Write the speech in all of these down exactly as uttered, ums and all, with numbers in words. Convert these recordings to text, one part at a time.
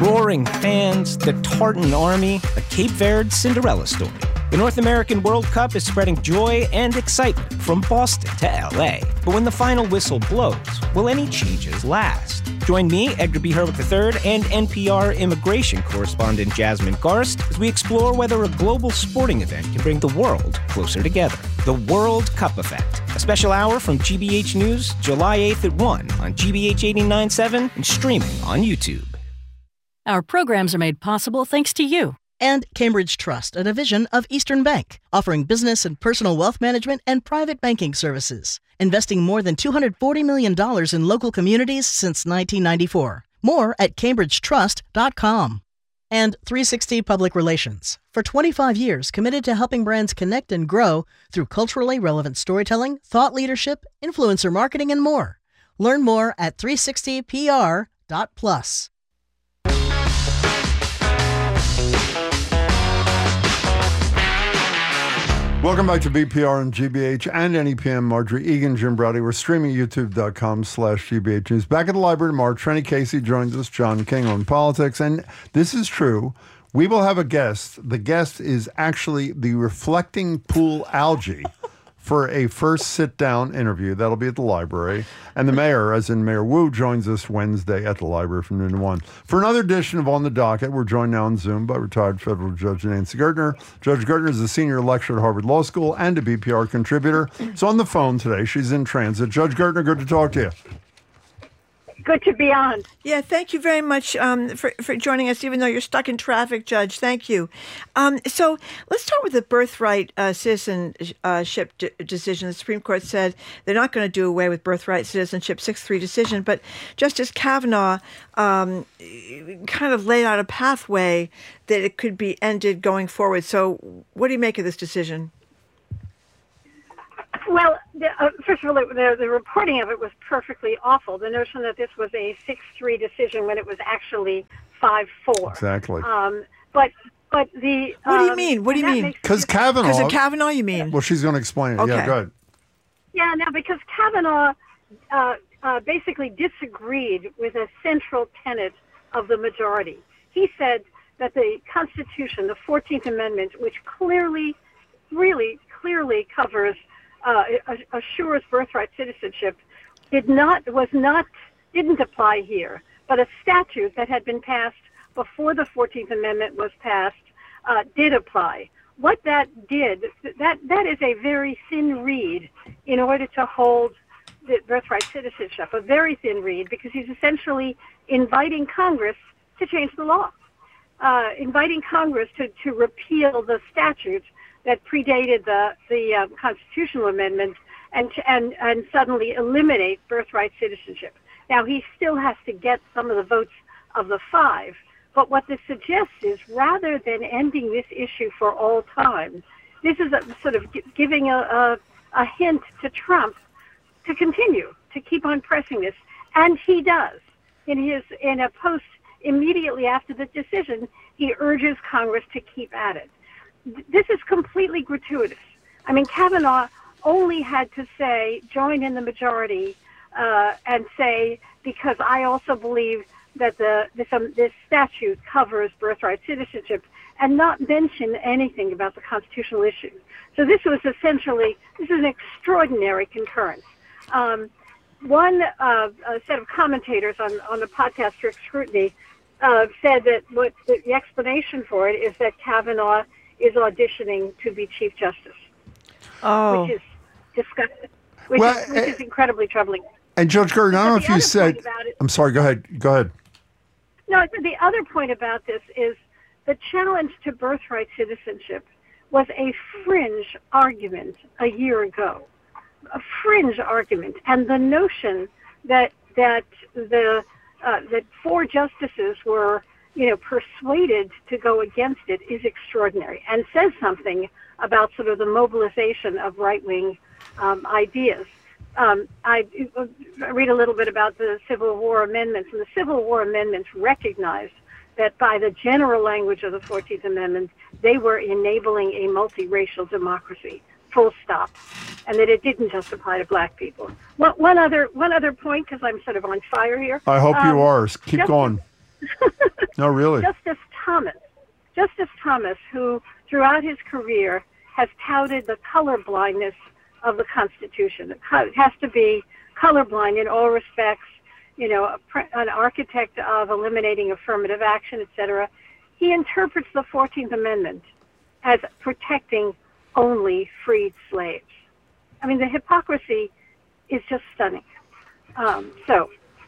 roaring fans, the Tartan Army, a Cape Verde Cinderella story. The North American World Cup is spreading joy and excitement from Boston to L A. But when the final whistle blows, will any changes last? Join me, Edgar B. Herwick the third, and N P R immigration correspondent Jasmine Garst as we explore whether a global sporting event can bring the world closer together. The World Cup Effect, a special hour from G B H News, July eighth at one on G B H eighty-nine point seven and streaming on YouTube. Our programs are made possible thanks to you. And Cambridge Trust, a division of Eastern Bank, offering business and personal wealth management and private banking services, investing more than two hundred forty million dollars in local communities since nineteen ninety-four. More at cambridge trust dot com. And three sixty Public Relations, for twenty-five years committed to helping brands connect and grow through culturally relevant storytelling, thought leadership, influencer marketing, and more. Learn more at three sixty P R dot plus. Welcome back to B P R and G B H and N E P M. Marjorie Egan, Jim Browdy. We're streaming youtube.com slash GBH News. Back at the library tomorrow, Trenny Casey joins us, John King on politics. And this is true. We will have a guest. The guest is actually the Reflecting Pool Algae for a first sit-down interview. That'll be at the library. And the mayor, as in Mayor Wu, joins us Wednesday at the library from noon to one. For another edition of On the Docket, we're joined now on Zoom by retired federal judge Nancy Gertner. Judge Gertner is a senior lecturer at Harvard Law School and a B P R contributor. So on the phone today, she's in transit. Judge Gertner, good to talk to you. Good to be on. Yeah, thank you very much um, for, for joining us, even though you're stuck in traffic, Judge. Thank you. Um, so let's start with the birthright uh, citizenship d- decision. The Supreme Court said they're not going to do away with birthright citizenship, six three decision, but Justice Kavanaugh um, kind of laid out a pathway that it could be ended going forward. So what do you make of this decision? Well, the, uh, first of all, the, the reporting of it was perfectly awful. The notion that this was a six three decision when it was actually five four. Exactly. Um, but but the... What do you um, mean? What do you mean? Because Kavanaugh... Because of Kavanaugh, you mean? Well, she's going to explain it. Okay. Yeah, go ahead. Yeah, now, because Kavanaugh uh, uh, basically disagreed with a central tenet of the majority. He said that the Constitution, the fourteenth Amendment, which clearly, really clearly covers... Uh, assures birthright citizenship, did not was not didn't apply here, but a statute that had been passed before the fourteenth Amendment was passed uh, did apply. What that did, that that is a very thin reed in order to hold the birthright citizenship, a very thin reed, because he's essentially inviting Congress to change the law, uh, inviting Congress to, to repeal the statute that predated the the um, constitutional amendment and and and suddenly eliminate birthright citizenship. Now he still has to get some of the votes of the five, but what this suggests is rather than ending this issue for all time, this is a sort of g- giving a, a a hint to Trump to continue to keep on pressing this, and he does in his in a post immediately after the decision. He urges Congress to keep at it. This is completely gratuitous. I mean, Kavanaugh only had to say, join in the majority, uh, and say, because I also believe that the this, um, this statute covers birthright citizenship, and not mention anything about the constitutional issue. So this was essentially, this is an extraordinary concurrence. Um, one uh, a set of commentators on, on the podcast Strict Scrutiny uh, said that what the, the explanation for it is that Kavanaugh is auditioning to be Chief Justice, oh. which is disgusting, which, well, is, which uh, is incredibly troubling. And Judge Gertner, I don't know if you said... It, I'm sorry, go ahead. Go ahead. No, the other point about this is the challenge to birthright citizenship was a fringe argument a year ago, a fringe argument. And the notion that that the uh, that four justices were you know, persuaded to go against it is extraordinary and says something about sort of the mobilization of right-wing um, ideas. Um, I, I read a little bit about the Civil War amendments, and the Civil War amendments recognized that by the general language of the fourteenth Amendment, they were enabling a multiracial democracy, full stop, and that it didn't just apply to black people. One, one other one other point, because I'm sort of on fire here. I hope um, you are. Keep just, going. No, really? Justice Thomas, Justice Thomas, who throughout his career has touted the color blindness of the Constitution. It has to be colorblind in all respects, you know, a, an architect of eliminating affirmative action, et cetera. He interprets the fourteenth Amendment as protecting only freed slaves. I mean, the hypocrisy is just stunning. Um, so,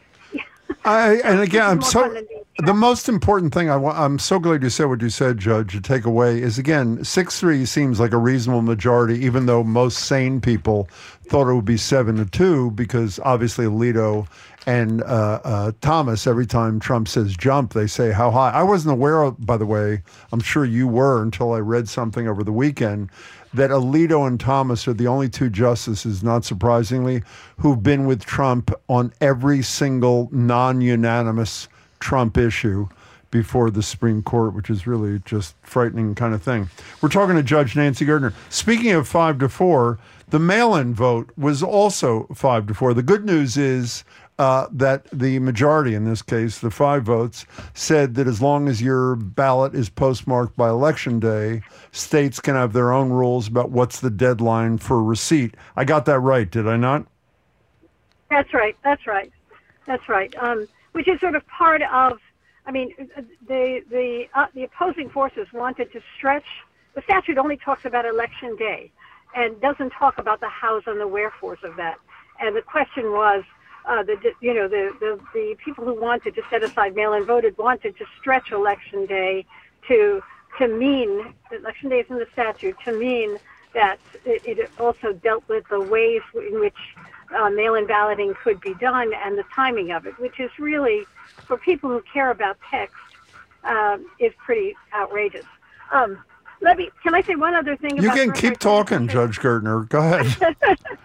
I, and again, I'm so the most important thing I want. I'm so glad you said what you said, Judge. To take away is again, six three seems like a reasonable majority, even though most sane people thought it would be seven to two, because obviously Alito and uh, uh, Thomas, every time Trump says jump, they say how high. I wasn't aware of, by the way, I'm sure you were until I read something over the weekend, that Alito and Thomas are the only two justices, not surprisingly, who've been with Trump on every single non-unanimous Trump issue before the Supreme Court, which is really just frightening kind of thing. We're talking to Judge Nancy Gertner. Speaking of five to four, the mail-in vote was also five to four. The good news is uh, that the majority, in this case, the five votes, said that as long as your ballot is postmarked by Election Day, states can have their own rules about what's the deadline for receipt. I got that right, did I not? That's right. That's right. That's right. Um, which is sort of part of, I mean, the the uh, the opposing forces wanted to stretch. The statute only talks about Election Day and doesn't talk about the hows and the wherefores of that. And the question was, uh, the you know the, the the people who wanted to set aside mail-in voted wanted to stretch Election Day to to mean Election Day is in the statute to mean that it, it also dealt with the ways in which uh, mail-in balloting could be done and the timing of it, which is really, for people who care about text, um, is pretty outrageous. Um, let me. Can I say one other thing? You about can keep talking, Judge Gertner. Go ahead.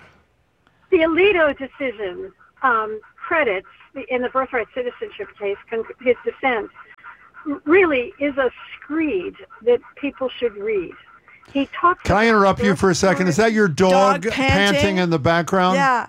The Alito decision um, credits the, in the birthright citizenship case con- his dissent. Really is a screed that people should read. He talks. Can I interrupt you for a second? Is that your dog, Dog panting? panting in the background? Yeah.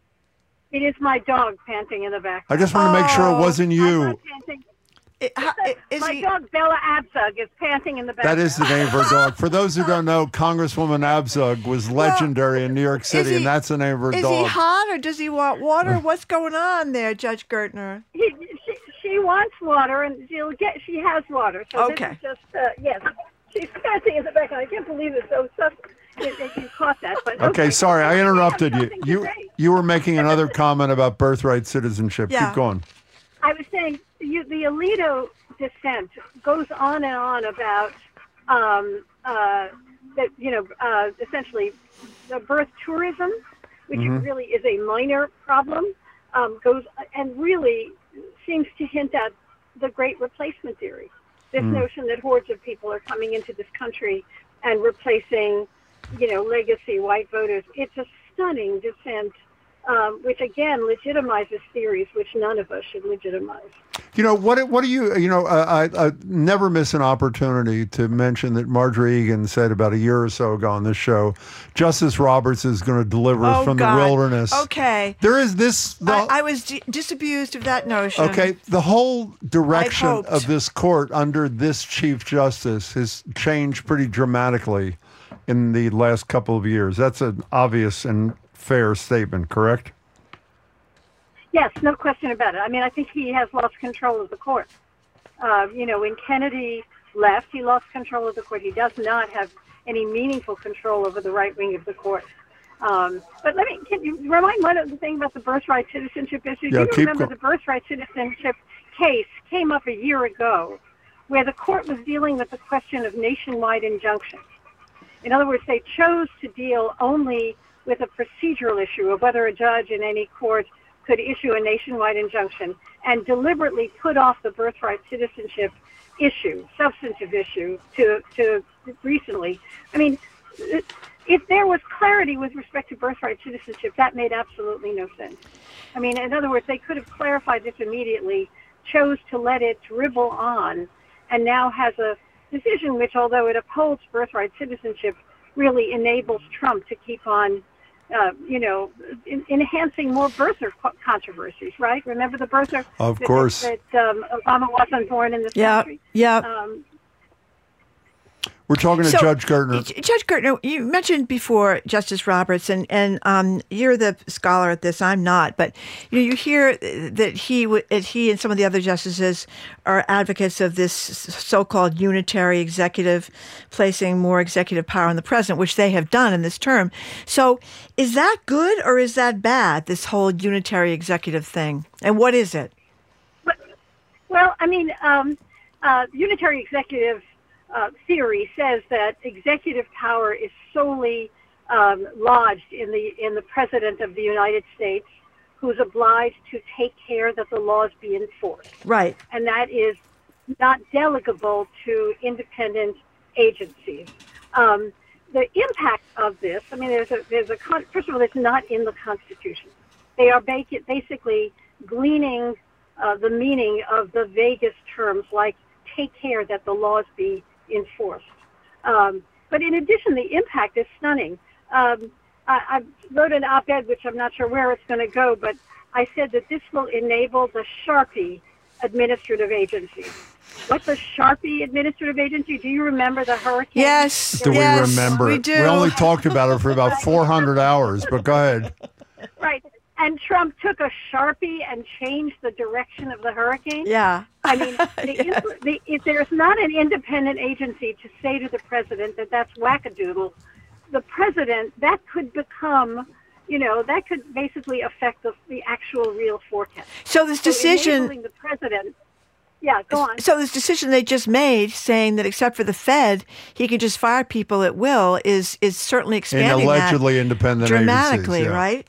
It is my dog panting in the background. I just want to make sure it wasn't I'm you. not panting. It- how- is my he- dog Bella Abzug is panting in the That background. is the name of her dog. For those who don't know, Congresswoman Abzug was legendary in New York City, he- and that's the name of her Is dog. he hot or does he want water? What's going on there, Judge Gertner? He, she, she wants water, and she'll get. She has water. So Okay. This is just uh, yes. She's panting in the background. I can't believe it. So so that that you caught that. But Okay, sorry, I interrupted you. something to You say. you were making another comment about birthright citizenship. Yeah. Keep going. I was saying you, the Alito dissent goes on and on about um, uh, that you know uh, essentially the birth tourism, which really is a minor problem, um, goes and really seems to hint at the great replacement theory. This notion that hordes of people are coming into this country and replacing, you know, legacy white voters. It's a stunning dissent, um, which again legitimizes theories which none of us should legitimize. You know, what What do you, you know, uh, I, I never miss an opportunity to mention that Marjorie Egan said about a year or so ago on this show, Justice Roberts is going to deliver Oh, from God. the wilderness. Okay. There is this... The, I, I was d- disabused of that notion. Okay, the whole direction hoped. of this court under this Chief Justice has changed pretty dramatically in the last couple of years. That's an obvious and fair statement, correct? Yes, no question about it. I mean, I think he has lost control of the court. Uh, you know, when Kennedy left, he lost control of the court. He does not have any meaningful control over the right wing of the court. Um, but let me, can you remind one other thing about the birthright citizenship issue? Yeah, Do you keep remember go- the birthright citizenship case came up a year ago where the court was dealing with the question of nationwide injunctions? In other words, they chose to deal only with a procedural issue of whether a judge in any court could issue a nationwide injunction and deliberately put off the birthright citizenship issue, substantive issue, to, to recently. I mean, if there was clarity with respect to birthright citizenship, that made absolutely no sense. I mean, in other words, they could have clarified this immediately, chose to let it dribble on, and now has a decision which, although it upholds birthright citizenship, really enables Trump to keep on uh, you know, in, enhancing more birther controversies, right? Remember the birther? Of that, course. That, that um, Obama wasn't born in this yeah, country. Yeah, Um, We're talking to So, Judge Gertner. J- Judge Gertner, you mentioned before Justice Roberts, and, and um, you're the scholar at this. I'm not, but you know, you hear that he w- that he and some of the other justices are advocates of this so-called unitary executive, placing more executive power on the president, which they have done in this term. So, is that good or is that bad? This whole unitary executive thing, and what is it? well, I mean, um, uh, unitary executive. Uh, theory says that executive power is solely um, lodged in the in the President of the United States, who's obliged to take care that the laws be enforced. Right. And that is not delegable to independent agencies. Um, the impact of this, I mean, there's a there's a con- first of all, it's not in the Constitution. They are ba- basically gleaning uh, the meaning of the vaguest terms like take care that the laws be enforced. Um, but in addition, the impact is stunning. Um, I, I wrote an op-ed, which I'm not sure where it's going to go, but I said that this will enable the Sharpie administrative agency. What's a Sharpie administrative agency? Do you remember the hurricane? Yes. Do yes, we remember we it? do. We only talked about it for about four hundred hours, but go ahead. Right. And Trump took a Sharpie and changed the direction of the hurricane. Yeah. I mean, the, Yes. the, if there's not an independent agency to say to the president that that's wackadoodle, the president, that could become, you know, that could basically affect the, the actual real forecast. So this So decision. enabling the president, yeah, go on. So this decision they just made, saying that except for the Fed, he can just fire people at will, is is certainly In expanding allegedly that independent dramatically, agencies, yeah. right?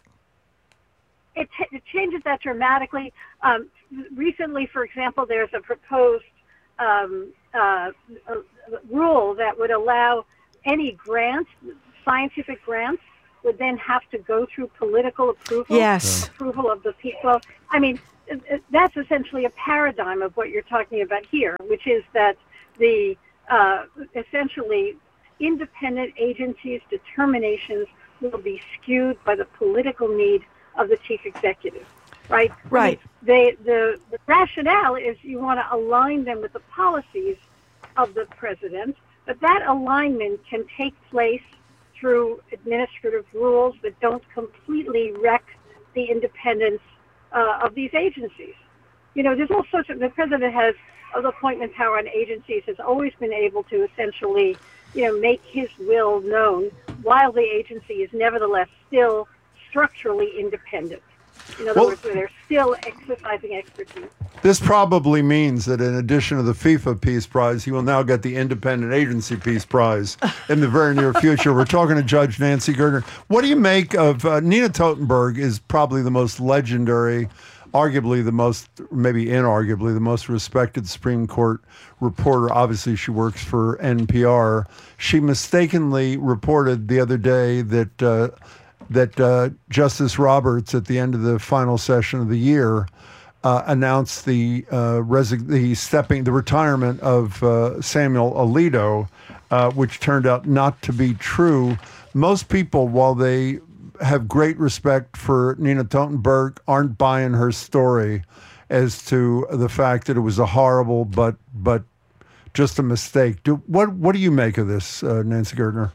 It, ch- it changes that dramatically. Um, recently, for example, there's a proposed um, uh, uh, rule that would allow any grants, scientific grants, would then have to go through political approval. Yes. Approval of the people. I mean, it- it- that's essentially a paradigm of what you're talking about here, which is that the uh, essentially independent agencies' determinations will be skewed by the political need of the chief executive, right? Right. I mean, they, the, the rationale is you want to align them with the policies of the president, but that alignment can take place through administrative rules that don't completely wreck the independence uh, of these agencies. You know, there's all sorts of, the president has, of appointment power on agencies, has always been able to essentially, you know, make his will known while the agency is nevertheless still structurally independent. In other Well- words, where they're still exercising expertise. This probably means that in addition to the FIFA Peace Prize, he will now get the Independent Agency Peace Prize in the very near future. We're talking to Judge Nancy Gertner. What do you make of uh, Nina Totenberg is probably the most legendary, arguably the most, maybe inarguably, the most respected Supreme Court reporter. Obviously, she works for N P R. She mistakenly reported the other day that uh, that uh, Justice Roberts, at the end of the final session of the year, uh, announced the uh, resig- the stepping, the retirement of uh, Samuel Alito, uh, which turned out not to be true. Most people, while they have great respect for Nina Totenberg, aren't buying her story as to the fact that it was a horrible but but just a mistake. Do, what what do you make of this, uh, Nancy Gertner?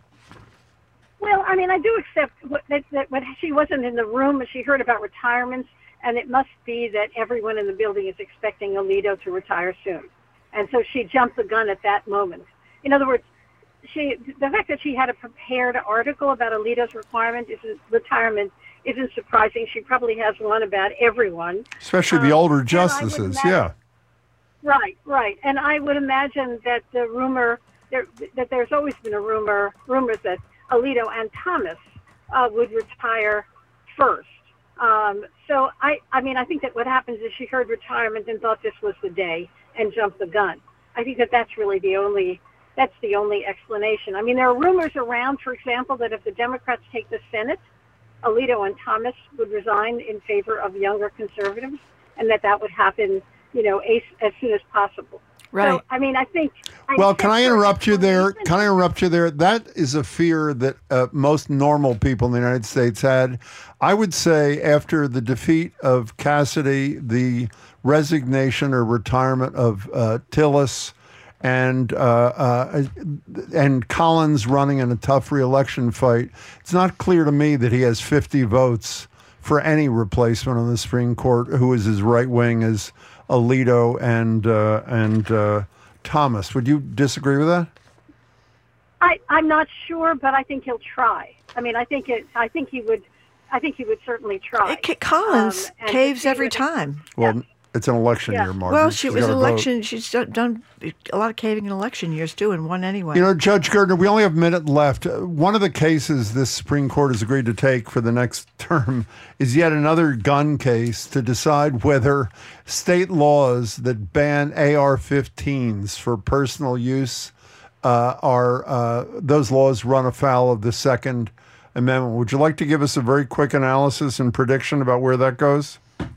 Well, I mean, I do accept what, that, that when she wasn't in the room, but she heard about retirements, and it must be that everyone in the building is expecting Alito to retire soon. And so she jumped the gun at that moment. In other words, she, the fact that she had a prepared article about Alito's requirement isn't, retirement isn't surprising. She probably has one about everyone. Especially the Um, older and I would justices, imagine- yeah. Right, right. And I would imagine that the rumor, there, that there's always been a rumor, rumors that Alito and Thomas uh, would retire first. Um, so I, I mean, I think that what happens is she heard retirement and thought this was the day and jumped the gun. I think that that's really the only, that's the only explanation. I mean, there are rumors around, for example, that if the Democrats take the Senate, Alito and Thomas would resign in favor of younger conservatives, and that that would happen, you know, as, as soon as possible. Right. So, I mean, I think. I Well, think can I for- interrupt you for there? reason- Can I interrupt you there? That is a fear that uh, most normal people in the United States had. I would say after the defeat of Cassidy, the resignation or retirement of uh, Tillis, and uh, uh, and Collins running in a tough reelection fight, it's not clear to me that he has fifty votes for any replacement on the Supreme Court who is as right wing as Alito and uh, and uh, Thomas. Would you disagree with that? I, I'm not sure, but I think he'll try. I mean, I think it. I think he would. I think he would certainly try. It, ca- Collins Um, and to caves see every whether- time. Well, it's an election Yeah. year, Margie. Well, she She's was gotta an vote. election. She's done, done a lot of caving in election years too, and won anyway. You know, Judge Gertner, we only have a minute left. Uh, One of the cases this Supreme Court has agreed to take for the next term is yet another gun case to decide whether state laws that ban A R fifteens for personal use uh, are uh, those laws run afoul of the Second Amendment. Would you like to give us a very quick analysis and prediction about where that goes?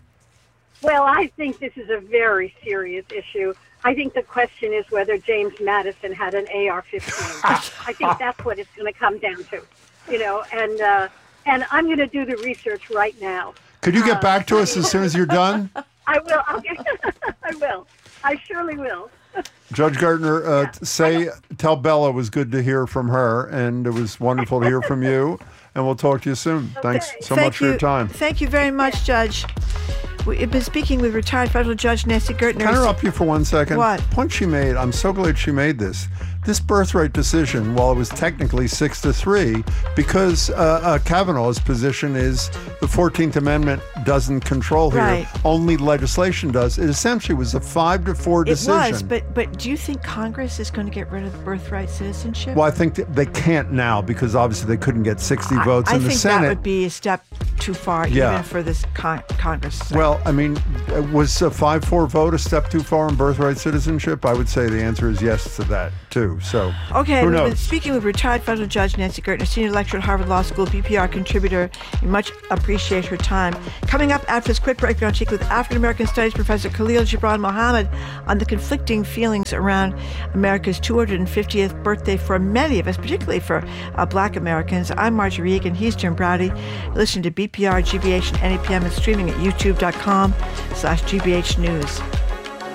Well, I think this is a very serious issue. I think the question is whether James Madison had an A R fifteen. I think that's what it's going to come down to, you know. And uh, and I'm going to do the research right now. Could you get Uh, back to us as soon as you're done? I will. I'll get, I will. I surely will. Judge Gardner, uh, t- say, tell Bella it was good to hear from her, and it was wonderful to hear from you, and we'll talk to you soon. Thanks so Thank much for you. your time. Thank you very much, Judge. We've been speaking with retired federal judge Nancy Gertner. Can I interrupt you for one second? What? Point she made, I'm so glad she made this. This birthright decision, while it was technically six to three, because uh, uh, Kavanaugh's position is the fourteenth Amendment doesn't control here. Right. Only legislation does. It essentially was a five to four It decision. was, but but do you think Congress is going to get rid of birthright citizenship? Well, I think that they can't now because obviously they couldn't get sixty votes I in the think Senate. that would be a step too far, Yeah. even for this con- Congress. Well, I mean, uh, was a five four vote a step too far on birthright citizenship? I would say the answer is yes to that, too. So, Okay, who we've been knows? speaking with retired federal judge Nancy Gertner, senior lecturer at Harvard Law School, B P R contributor. We much appreciate her time. Coming up after this quick break, we're going to speak with African American Studies professor Khalil Gibran Mohammed on the conflicting feelings around America's two hundred fiftieth birthday for many of us, particularly for uh, Black Americans. I'm Marjorie Egan. He's Jim Browdy. Listen to B P R, G B H, and N E P M and streaming at youtube dot com slash G B H News.